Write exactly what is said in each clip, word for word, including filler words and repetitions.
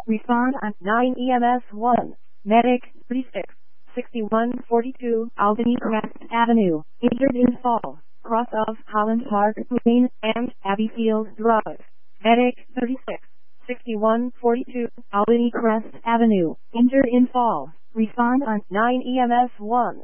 Respond on nine E M S one. Medic thirty-six sixty-one forty-two Albany Crest Avenue. Injured in fall. Cross of Holland Park Lane and Abbeyfield Drive. Medic thirty-six sixty-one forty-two Albany Crest Avenue. Injured in fall. Respond on nine E M S one.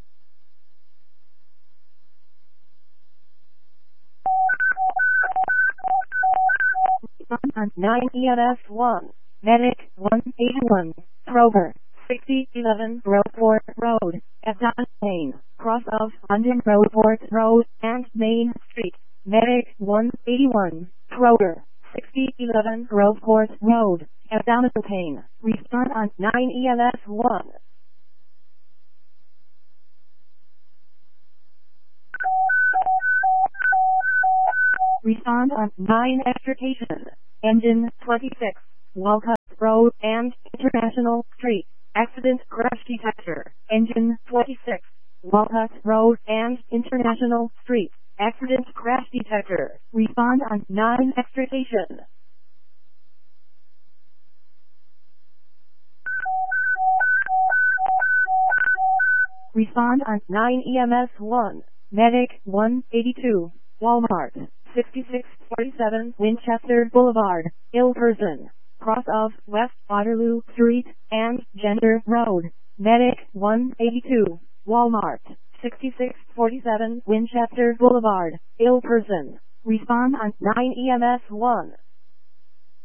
Respond on nine E M S one. Medic one eighty-one. Kroger. sixty eleven Groveport Road. Edon Lane. Cross of London Groveport Road and Main Street. Medic one eighty-one. Kroger. sixty eleven Groveport Road. Edon Lane. Respond on nine E M S one. Respond on nine Extrication. Engine twenty-six. Walcott Road and International Street. Accident crash detector. Engine twenty-six. Walcott Road and International Street. Accident crash detector. Respond on nine Extrication. Respond on nine E M S one. Medic one eighty-two. Walmart. sixty-six forty-seven Winchester Boulevard. Ill person. Cross of West Waterloo Street and Gender Road. Medic one eighty-two. Walmart. sixty-six forty-seven Winchester Boulevard. Ill person. Respond on nine E M S one.